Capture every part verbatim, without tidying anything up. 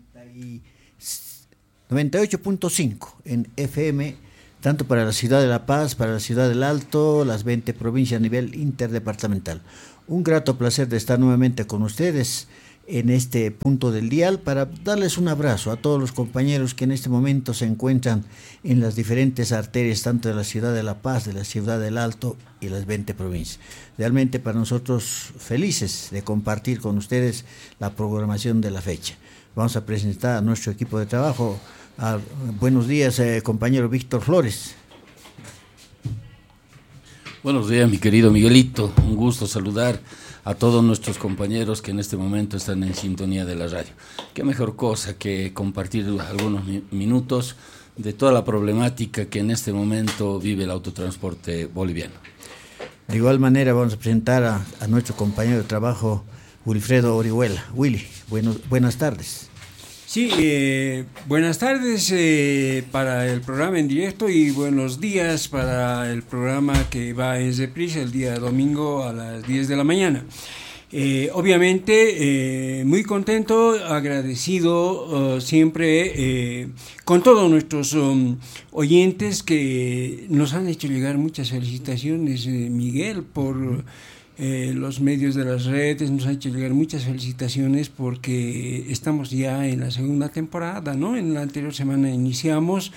noventa y ocho punto cinco en F M, tanto para la ciudad de La Paz, para la ciudad del Alto, las veinte provincias a nivel interdepartamental. Un grato placer de estar nuevamente con ustedes en este punto del dial para darles un abrazo a todos los compañeros que en este momento se encuentran en las diferentes arterias, tanto de la ciudad de La Paz, de la ciudad del Alto y las veinte provincias. Realmente para nosotros felices de compartir con ustedes la programación de la fecha. Vamos a presentar a nuestro equipo de trabajo. Ah, buenos días, eh, compañero Víctor Flores. Buenos días, mi querido Miguelito. Un gusto saludar a todos nuestros compañeros que en este momento están en sintonía de la radio. Qué mejor cosa que compartir algunos mi- minutos de toda la problemática que en este momento vive el autotransporte boliviano. De igual manera vamos a presentar a, a nuestro compañero de trabajo, Wilfredo Orihuela. Willy, bueno, buenas tardes. Sí, eh, buenas tardes eh, para el programa en directo y buenos días para el programa que va en reprise el día domingo a las diez de la mañana. Eh, obviamente, eh, muy contento, agradecido uh, siempre eh, con todos nuestros um, oyentes que nos han hecho llegar muchas felicitaciones, eh, Miguel, por... Eh, los medios de las redes nos han hecho llegar muchas felicitaciones porque estamos ya en la segunda temporada, ¿no? En la anterior semana iniciamos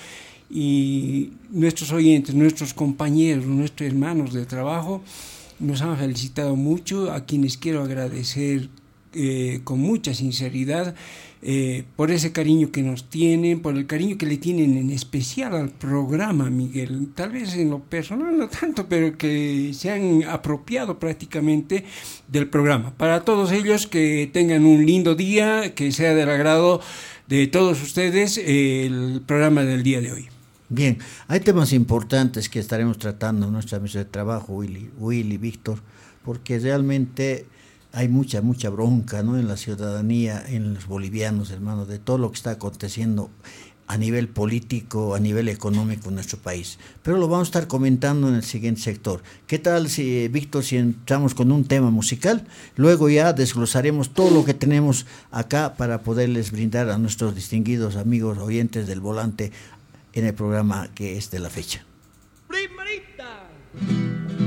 y nuestros oyentes, nuestros compañeros, nuestros hermanos de trabajo nos han felicitado mucho, a quienes quiero agradecer eh, con mucha sinceridad eh, por ese cariño que nos tienen, por el cariño que le tienen en especial al programa, Miguel. Tal vez en lo personal no tanto, pero que se han apropiado prácticamente del programa. Para todos ellos, que tengan un lindo día, que sea del agrado de todos ustedes eh, el programa del día de hoy. Bien, hay temas importantes que estaremos tratando en nuestra mesa de trabajo, Willy, Willy, Víctor, porque realmente hay mucha, mucha bronca, ¿no?, en la ciudadanía, en los bolivianos, hermanos, de todo lo que está aconteciendo a nivel político, a nivel económico en nuestro país. Pero lo vamos a estar comentando en el siguiente sector. ¿Qué tal, si, Víctor, si entramos con un tema musical? Luego ya desglosaremos todo lo que tenemos acá para poderles brindar a nuestros distinguidos amigos oyentes del volante en el programa que es de la fecha. ¡Primerita!